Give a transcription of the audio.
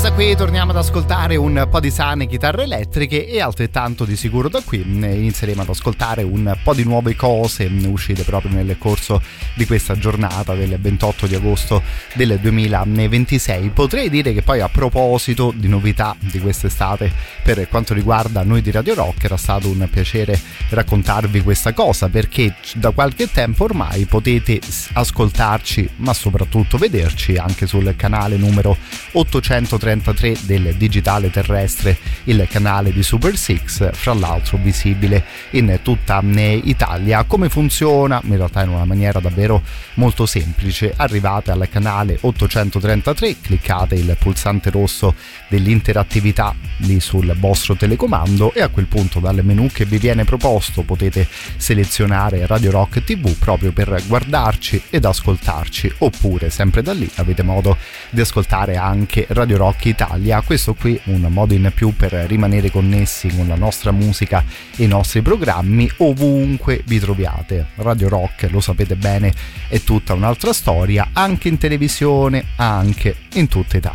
Da qui torniamo ad ascoltare un po' di sane chitarre elettriche e altrettanto di sicuro da qui inizieremo ad ascoltare un po' di nuove cose uscite proprio nel corso di questa giornata del 28 di agosto del 2026. Potrei dire che poi, a proposito di novità di quest'estate per quanto riguarda noi di Radio Rock, era stato un piacere raccontarvi questa cosa, perché da qualche tempo ormai potete ascoltarci ma soprattutto vederci anche sul canale numero 833 del digitale terrestre, il canale di Super 6, fra l'altro visibile in tutta Italia. Come funziona? In realtà in una maniera davvero molto semplice: arrivate al canale 833, cliccate il pulsante rosso dell'interattività lì sul vostro telecomando e a quel punto dal menu che vi viene proposto potete selezionare Radio Rock TV proprio per guardarci ed ascoltarci, oppure sempre da lì avete modo di ascoltare anche Radio Rock Italia. Questo qui un modo in più per rimanere connessi con la nostra musica e i nostri programmi ovunque vi troviate. Radio Rock, lo sapete bene, è tutta un'altra storia, anche in televisione, anche in tutta Italia.